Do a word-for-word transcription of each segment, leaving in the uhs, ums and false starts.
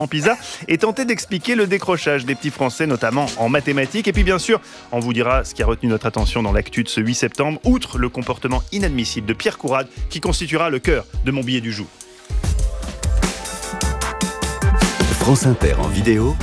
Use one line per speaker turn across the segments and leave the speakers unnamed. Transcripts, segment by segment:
PISA et tenter d'expliquer le décrochage des petits Français, notamment en mathématiques. Et puis bien sûr, on vous dira ce qui a retenu notre attention dans l'actu de ce huit septembre, outre le comportement inadmissible de Pierre Courade, qui constituera le cœur de mon billet du jour.
France Inter en vidéo.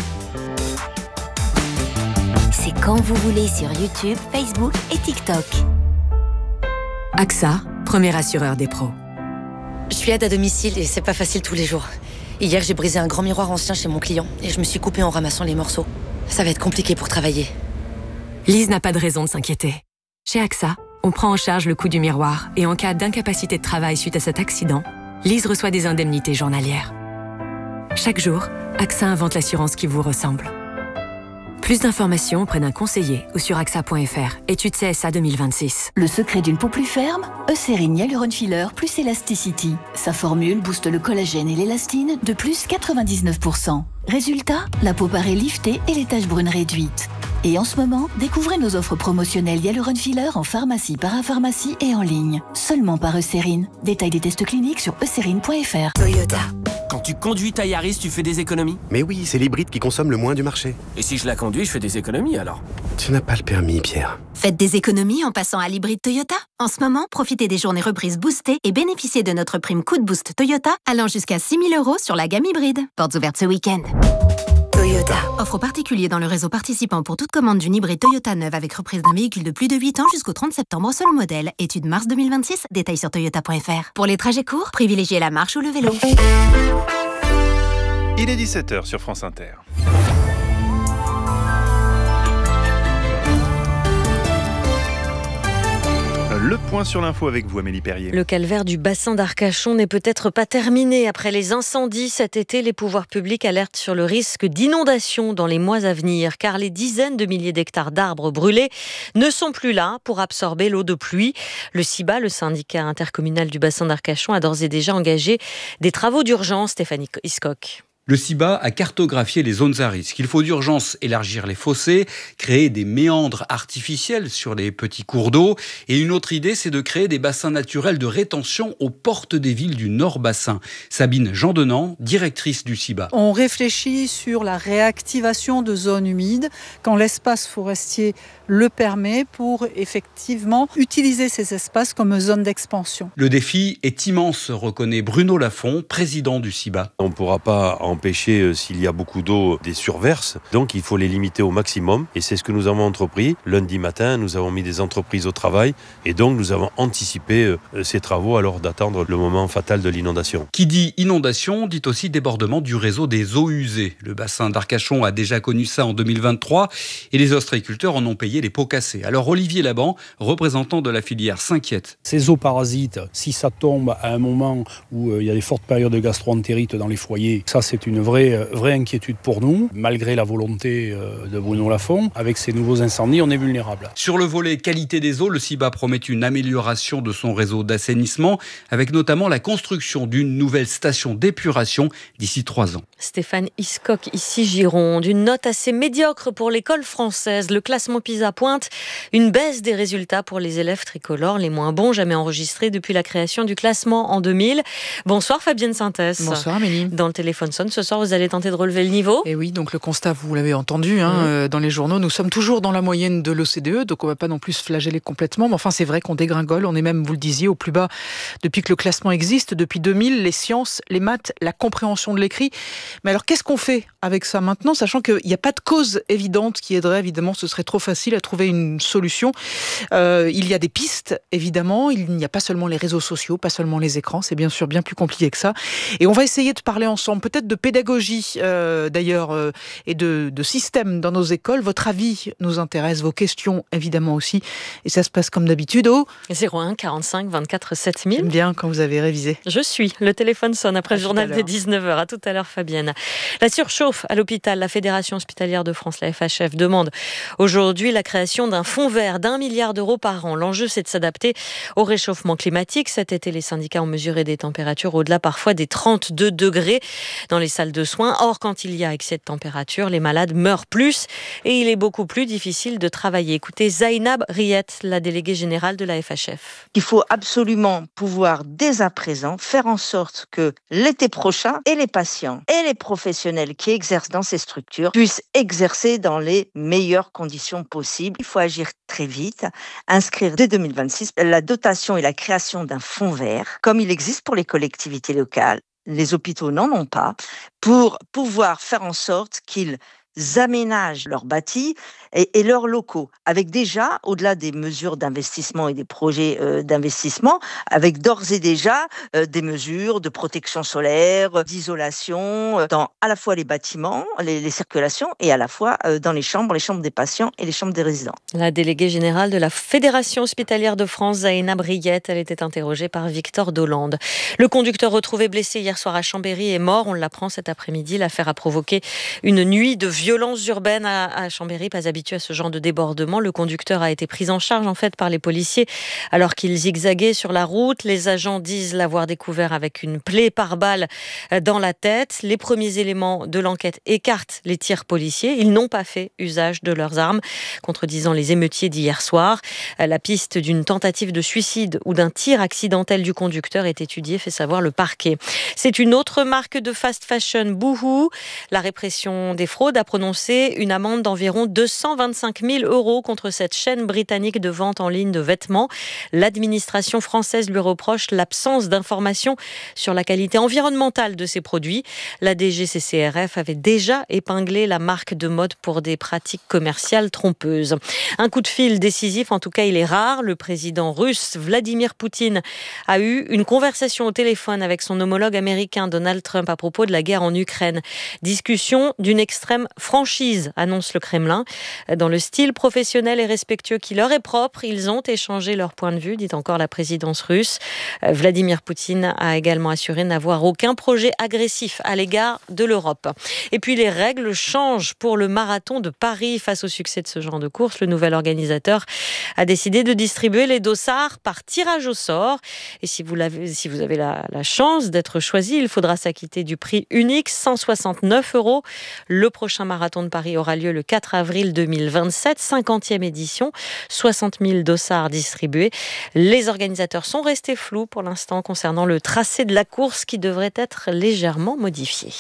C'est quand vous voulez sur YouTube, Facebook et TikTok.
A X A, premier assureur des pros.
Je suis aide à domicile et c'est pas facile tous les jours. Hier, j'ai brisé un grand miroir ancien chez mon client et je me suis coupée en ramassant les morceaux. Ça va être compliqué pour travailler.
Lise n'a pas de raison de s'inquiéter. Chez A X A, on prend en charge le coût du miroir et en cas d'incapacité de travail suite à cet accident, Lise reçoit des indemnités journalières. Chaque jour, A X A invente l'assurance qui vous ressemble. Plus d'informations auprès d'un conseiller ou sur A X A point F R. Étude C S A deux mille vingt-six.
Le secret d'une peau plus ferme, Eucérine Hyaluron Filler plus Elasticity. Sa formule booste le collagène et l'élastine de plus quatre-vingt-dix-neuf pour cent. Résultat, la peau paraît liftée et les taches brunes réduites. Et en ce moment, découvrez nos offres promotionnelles Hyaluron Filler en pharmacie, parapharmacie et en ligne. Seulement par Eucérine. Détail des tests cliniques sur eucérine point F R.
Toyota.
Quand tu conduis ta Yaris, tu fais des économies?
Mais oui, c'est l'hybride qui consomme le moins du marché.
Et si je la conduis, je fais des économies alors?
Tu n'as pas le permis, Pierre.
Faites des économies en passant à l'hybride Toyota. En ce moment, profitez des journées reprises boostées et bénéficiez de notre prime coup de boost Toyota allant jusqu'à six mille euros sur la gamme hybride. Portes ouvertes ce week-end.
Toyota.
Offre particulier dans le réseau participant pour toute commande d'une hybride Toyota neuve avec reprise d'un véhicule de plus de huit ans jusqu'au trente septembre selon modèle. Étude mars deux mille vingt-six, détails sur toyota point F R. Pour les trajets courts, privilégiez la marche ou le vélo.
Il est dix-sept heures sur France Inter. Le point sur l'info avec vous, Amélie Perrier.
Le calvaire du bassin d'Arcachon n'est peut-être pas terminé. Après les incendies cet été, les pouvoirs publics alertent sur le risque d'inondation dans les mois à venir, car les dizaines de milliers d'hectares d'arbres brûlés ne sont plus là pour absorber l'eau de pluie. Le CIBA, le syndicat intercommunal du bassin d'Arcachon, a d'ores et déjà engagé des travaux d'urgence. Stéphanie Iscock.
Le CIBA a cartographié les zones à risque. Il faut d'urgence élargir les fossés, créer des méandres artificiels sur les petits cours d'eau. Et une autre idée, c'est de créer des bassins naturels de rétention aux portes des villes du Nord-Bassin. Sabine Jeandenant, directrice du CIBA.
On réfléchit sur la réactivation de zones humides quand l'espace forestier le permet pour effectivement utiliser ces espaces comme zone d'expansion.
Le défi est immense, reconnaît Bruno Lafont, président du CIBA.
On ne pourra pas empêcher, euh, s'il y a beaucoup d'eau, des surverses. Donc il faut les limiter au maximum. Et c'est ce que nous avons entrepris. Lundi matin, nous avons mis des entreprises au travail. Et donc nous avons anticipé euh, ces travaux alors d'attendre le moment fatal de l'inondation.
Qui dit inondation, dit aussi débordement du réseau des eaux usées. Le bassin d'Arcachon a déjà connu ça en deux mille vingt-trois. Et les ostréiculteurs en ont payé les pots cassés. Alors Olivier Laban, représentant de la filière, s'inquiète.
Ces eaux parasites, si ça tombe à un moment où il euh, y a des fortes périodes de gastroentérite dans les foyers, ça c'est une vraie, euh, vraie inquiétude pour nous. Malgré la volonté euh, de Bruno Lafont, avec ces nouveaux incendies, on est vulnérable.
Sur le volet qualité des eaux, le CIBA promet une amélioration de son réseau d'assainissement, avec notamment la construction d'une nouvelle station d'épuration d'ici trois ans.
Stéphane Iscock, ici Gironde. Une note assez médiocre pour l'école française. Le classement PISA pointe une baisse des résultats pour les élèves tricolores, les moins bons jamais enregistrés depuis la création du classement en deux mille. Bonsoir Fabienne Sintès.
Bonsoir Amélie.
Dans le téléphone sonne, ce soir vous allez tenter de relever le niveau.
Et oui, donc le constat, vous l'avez entendu hein, mmh. euh, dans les journaux, nous sommes toujours dans la moyenne de l'O C D E, donc on ne va pas non plus se flageller complètement, mais enfin c'est vrai qu'on dégringole, on est même, vous le disiez, au plus bas depuis que le classement existe, depuis deux mille, les sciences, les maths, la compréhension de l'écrit. Mais alors qu'est-ce qu'on fait avec ça maintenant, sachant qu'il n'y a pas de cause évidente qui aiderait, évidemment, ce serait trop facile à trouver une solution. Euh, il y a des pistes, évidemment, il n'y a pas seulement les réseaux sociaux, pas seulement les écrans, c'est bien sûr bien plus compliqué que ça. Et on va essayer de parler ensemble, peut-être de pédagogie euh, d'ailleurs, euh, et de, de système dans nos écoles. Votre avis nous intéresse, vos questions évidemment aussi. Et ça se passe comme d'habitude au
zéro un quarante-cinq vingt-quatre sept mille.
J'aime bien quand vous avez révisé.
Je suis. Le téléphone sonne après
à
le journal de dix-neuf heures. À tout à l'heure, Fabienne. La surchauffe à l'hôpital. La Fédération hospitalière de France, la F H F, demande aujourd'hui la création d'un fonds vert d'un milliard d'euros par an. L'enjeu, c'est de s'adapter au réchauffement climatique. Cet été, les syndicats ont mesuré des températures au-delà parfois des trente-deux degrés dans les les salles de soins. Or, quand il y a excès de température, les malades meurent plus et il est beaucoup plus difficile de travailler. Écoutez Zainab Riyet, la déléguée générale de la F H F.
Il faut absolument pouvoir, dès à présent, faire en sorte que l'été prochain, et les patients et les professionnels qui exercent dans ces structures puissent exercer dans les meilleures conditions possibles. Il faut agir très vite, inscrire dès deux mille vingt-six la dotation et la création d'un fonds vert, comme il existe pour les collectivités locales. Les hôpitaux n'en ont pas, pour pouvoir faire en sorte qu'ils aménagent leurs bâtis et, et leurs locaux, avec déjà, au-delà des mesures d'investissement et des projets euh, d'investissement, avec d'ores et déjà euh, des mesures de protection solaire, d'isolation, euh, dans à la fois les bâtiments, les, les circulations, et à la fois euh, dans les chambres, les chambres des patients et les chambres des résidents.
La déléguée générale de la Fédération hospitalière de France, Zainab Riyet, elle était interrogée par Victor Dolande. Le conducteur retrouvé blessé hier soir à Chambéry est mort, on l'apprend cet après-midi. L'affaire a provoqué une nuit de violences urbaines à, à Chambéry, pas habitué à ce genre de débordement. Le conducteur a été pris en charge en fait par les policiers alors qu'il zigzaguait sur la route. Les agents disent l'avoir découvert avec une plaie par balle dans la tête. Les premiers éléments de l'enquête écartent les tirs policiers. Ils n'ont pas fait usage de leurs armes, contredisant les émeutiers d'hier soir. La piste d'une tentative de suicide ou d'un tir accidentel du conducteur est étudiée, fait savoir le parquet. C'est une autre marque de fast fashion, Boohoo. La répression des fraudes a prononcé une amende d'environ deux cent vingt-cinq mille euros contre cette chaîne britannique de vente en ligne de vêtements. L'administration française lui reproche l'absence d'informations sur la qualité environnementale de ses produits. La D G C C R F avait déjà épinglé la marque de mode pour des pratiques commerciales trompeuses. Un coup de fil décisif, en tout cas il est rare. Le président russe Vladimir Poutine a eu une conversation au téléphone avec son homologue américain Donald Trump à propos de la guerre en Ukraine. Discussion d'une extrême franchise, annonce le Kremlin. Dans le style professionnel et respectueux qui leur est propre, ils ont échangé leur point de vue, dit encore la présidence russe. Vladimir Poutine a également assuré n'avoir aucun projet agressif à l'égard de l'Europe. Et puis les règles changent pour le marathon de Paris. Face au succès de ce genre de course, le nouvel organisateur a décidé de distribuer les dossards par tirage au sort. Et si vous, l'avez, si vous avez la, la chance d'être choisi, il faudra s'acquitter du prix unique, cent soixante-neuf euros. Le prochain marathon de Paris aura lieu le quatre avril deux mille vingt-sept, cinquantième édition, soixante mille dossards distribués. Les organisateurs sont restés flous pour l'instant concernant le tracé de la course qui devrait être légèrement modifié.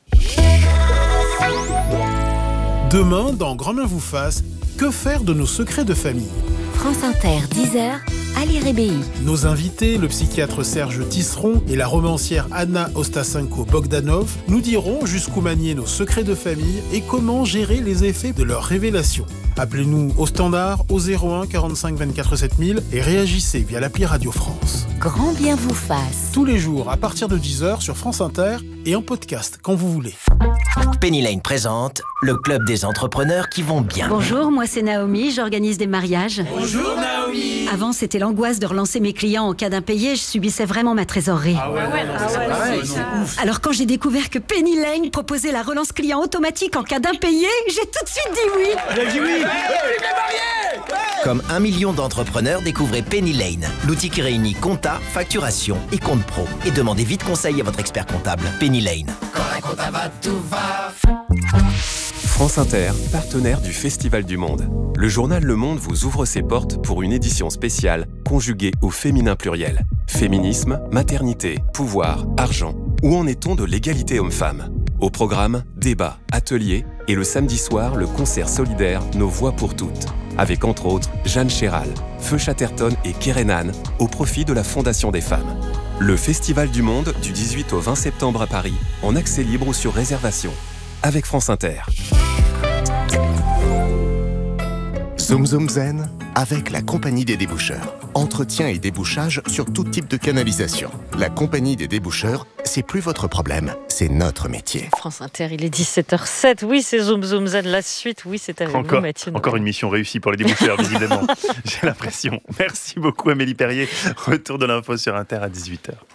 Demain, dans Grand Bien vous fasse, que faire de nos secrets de famille ?
France Inter, dix heures, Ali Rébéi.
Nos invités, le psychiatre Serge Tisseron et la romancière Anna Ostasenko-Bogdanov, nous diront jusqu'où manier nos secrets de famille et comment gérer les effets de leurs révélations. Appelez-nous au standard au zéro un quarante-cinq vingt-quatre sept mille et réagissez via l'appli Radio France.
Grand Bien vous fasse.
Tous les jours à partir de dix heures sur France Inter et en podcast quand vous voulez.
Penny Lane présente le club des entrepreneurs qui vont bien.
Bonjour, moi c'est Naomi, j'organise des mariages.
Bonjour Naomi.
Avant c'était l'angoisse de relancer mes clients en cas d'impayé, je subissais vraiment ma trésorerie.
Ah ouais, ah ouais, ah ouais, c'est ouf.
Alors quand j'ai découvert que Penny Lane proposait la relance client automatique en cas d'impayé, j'ai tout de suite dit oui.
J'ai dit oui. Comme un million d'entrepreneurs, découvrez Penny Lane, l'outil qui réunit compta, facturation et compte pro. Et demandez vite conseil à votre expert comptable. Penny Lane. Quand la compta va, tout va.
France Inter, partenaire du Festival du Monde. Le journal Le Monde vous ouvre ses portes pour une édition spéciale conjuguée au féminin pluriel. Féminisme, maternité, pouvoir, argent. Où en est-on de l'égalité homme-femme ? Au programme, débats, ateliers et le samedi soir, le concert solidaire Nos Voix pour toutes. Avec entre autres Jeanne Chéral, Feu Chatterton et Kerenan au profit de la Fondation des femmes. Le Festival du Monde du dix-huit au vingt septembre à Paris, en accès libre ou sur réservation. Avec France Inter.
Zoom Zoom Zen avec la Compagnie des Déboucheurs. Entretien et débouchage sur tout type de canalisation. La Compagnie des Déboucheurs, c'est plus votre problème, c'est notre métier.
France Inter, il est dix-sept heures zéro sept. Oui, c'est Zoom Zoom Zen. La suite, oui, c'est avec
encore,
nous, Mathieu.
Encore une mission réussie pour les déboucheurs, visiblement. J'ai l'impression. Merci beaucoup, Amélie Perrier. Retour de l'info sur Inter à dix-huit heures.